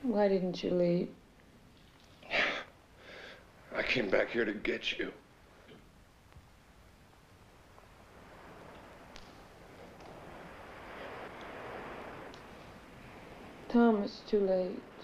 Why didn't you leave? I came back here to get you. Tom, it's too late.